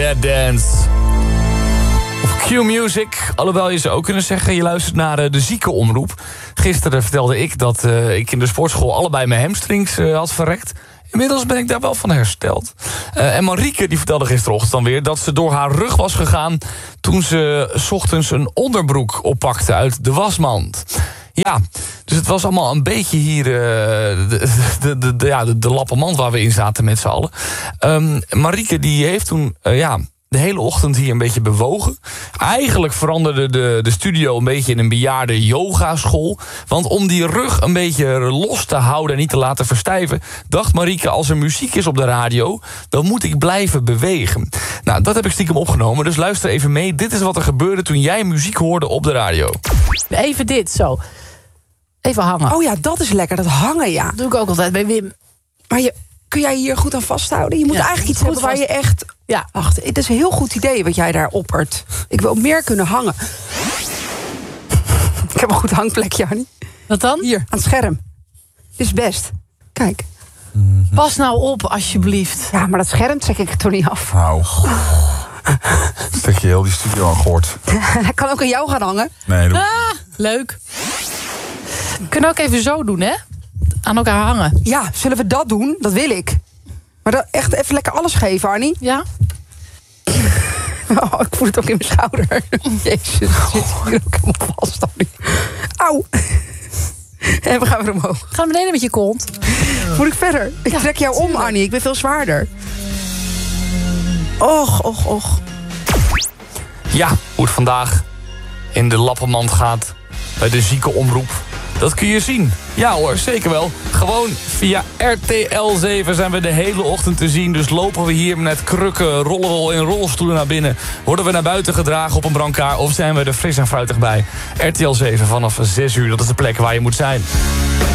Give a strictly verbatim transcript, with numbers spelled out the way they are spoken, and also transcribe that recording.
That Dance. Of Q-Music, alhoewel je zou ook kunnen zeggen... je luistert naar uh, de ziekenomroep. Gisteren vertelde ik dat uh, ik in de sportschool... allebei mijn hamstrings uh, had verrekt. Inmiddels ben ik daar wel van hersteld. Uh, en Marieke die vertelde gisterochtend dan weer... dat ze door haar rug was gegaan... toen ze 's ochtends een onderbroek oppakte uit de wasmand. Ja, dus het was allemaal een beetje hier... Uh, de, de, de, de, ja, de, de lappenmand waar we in zaten met z'n allen. Um, Marieke die heeft toen... Uh, ja, de hele ochtend hier een beetje bewogen. Eigenlijk veranderde de, de studio een beetje in een bejaarde yogaschool. Want om die rug een beetje los te houden en niet te laten verstijven... dacht Marieke, als er muziek is op de radio... dan moet ik blijven bewegen. Nou, dat heb ik stiekem opgenomen, dus luister even mee. Dit is wat er gebeurde toen jij muziek hoorde op de radio. Even dit, zo. Even hangen. Oh ja, dat is lekker, dat hangen, ja. Dat doe ik ook altijd bij Wim. Maar je, kun jij hier goed aan vasthouden? Je moet Ja, eigenlijk iets goed hebben waar vast- je echt... Ja. Wacht, het is een heel goed idee wat jij daar oppert. Ik wil meer kunnen hangen. Ik heb een goed hangplekje, Annie. Wat dan? Hier, aan het scherm. Dit is best. Kijk. Pas nou op, alsjeblieft. Ja, maar dat scherm trek ik er toch niet af. Nou, stek je heel die studio aan gort. Hij kan ook aan jou gaan hangen. Nee, doe. Ah, leuk. Kunnen we ook even zo doen, hè? Aan elkaar hangen. Ja, zullen we dat doen? Dat wil ik. Maar dat echt even lekker alles geven, Arnie. Ja? Oh, ik voel het ook in mijn schouder. Jezus, zit hier ook helemaal vast, Arnie. Auw. En we gaan weer omhoog. Ga naar beneden met je kont. Moet ik verder? Ik Ja, trek jou om, tuurlijk. Arnie. Ik ben veel zwaarder. Och, och, och. Ja, hoe het vandaag in de lappenmand gaat bij de ziekenomroep. Dat kun je zien. Ja hoor, zeker wel. Gewoon via R T L zeven zijn we de hele ochtend te zien. Dus lopen we hier met krukken, rollen we in rolstoelen naar binnen. Worden we naar buiten gedragen op een brancard of zijn we er fris en fruitig bij? R T L zeven vanaf zes uur, dat is de plek waar je moet zijn.